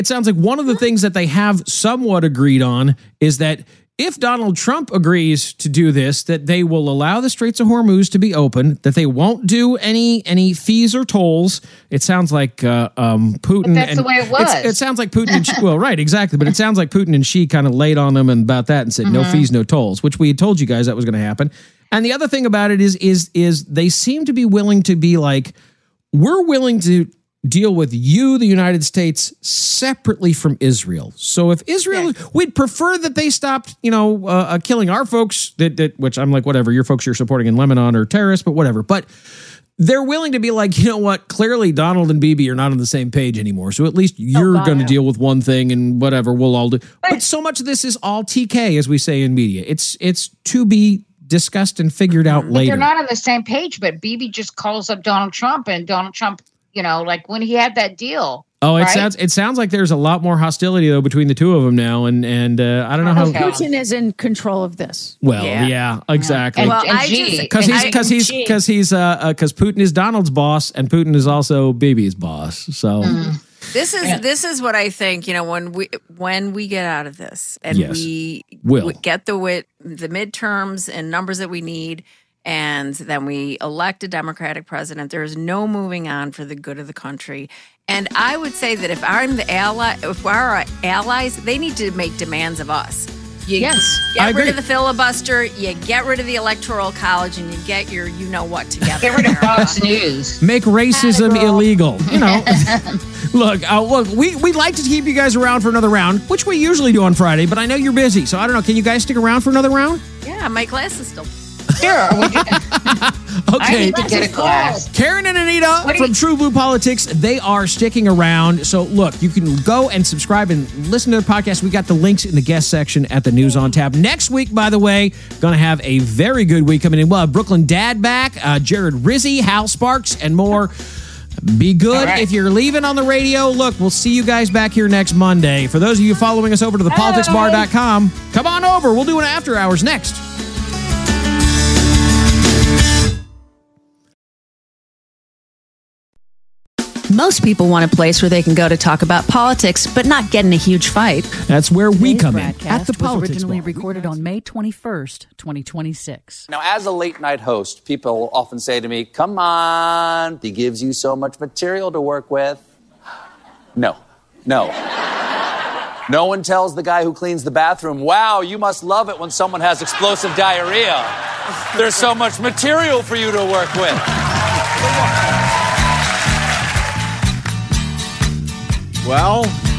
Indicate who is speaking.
Speaker 1: It sounds like one of the things that they have somewhat agreed on is that if Donald Trump agrees to do this, that they will allow the Straits of Hormuz to be open, that they won't do any fees or tolls. It sounds like Putin.
Speaker 2: But that's the way it was.
Speaker 1: It sounds like Putin and Xi, well, right, exactly. But it sounds like Putin and Xi kind of laid on them and about that and said no fees, no tolls, which we had told you guys that was going to happen. And the other thing about it is they seem to be willing to be like, we're willing to deal with you, the United States, separately from Israel. So if Israel, we'd prefer that they stopped, killing our folks, which I'm like, whatever, your folks you're supporting in Lebanon are terrorists, but whatever. But they're willing to be like, you know what, clearly Donald and Bibi are not on the same page anymore. So at least you're going to deal with one thing and whatever, we'll all do. But so much of this is all TK, as we say in media. It's to be discussed and figured out later.
Speaker 2: They're not on the same page, but Bibi just calls up Donald Trump, and Donald Trump, like when he had that deal.
Speaker 1: Oh, it sounds like there's a lot more hostility though between the two of them now, and I don't know how
Speaker 3: Putin is in control of this.
Speaker 1: Well, yeah exactly.
Speaker 3: Because
Speaker 1: Putin is Donald's boss, and Putin is also Bibi's boss. So
Speaker 4: this is what I think. When we get out of this and we get the midterms and numbers that we need. And then we elect a Democratic president. There's no moving on for the good of the country. And I would say that if our allies, they need to make demands of us. You get rid of the filibuster, you get rid of the Electoral College, and you get your you-know-what together.
Speaker 2: Get rid of Fox News.
Speaker 1: Make racism illegal. Look, we'd like to keep you guys around for another round, which we usually do on Friday, but I know you're busy, so I don't know. Can you guys stick around for another round?
Speaker 4: Yeah, my class is still...
Speaker 2: Sure.
Speaker 1: Okay.
Speaker 2: I need to get a class.
Speaker 1: Karen and Anita from True Blue Politics, they are sticking around. So look, you can go and subscribe and listen to their podcast. We got the links in the guest section at the News on tab. Next week, by the way, going to have a very good week coming in. We'll have Brooklyn Dad back, Jared Rizzi, Hal Sparks, and more. Be good if you're leaving on the radio. Look, we'll see you guys back here next Monday. For those of you following us over to thepoliticsbar.com, come on over. We'll do an after hours next.
Speaker 5: Most people want a place where they can go to talk about politics, but not get in a huge fight.
Speaker 1: That's where we come in at the
Speaker 6: was
Speaker 1: Politics
Speaker 6: originally
Speaker 1: Bar.
Speaker 6: recorded on May 21st, 2026.
Speaker 7: Now, as a late-night host, people often say to me, come on, he gives you so much material to work with. No. No one tells the guy who cleans the bathroom, wow, you must love it when someone has explosive diarrhea. There's so much material for you to work with.
Speaker 1: Well,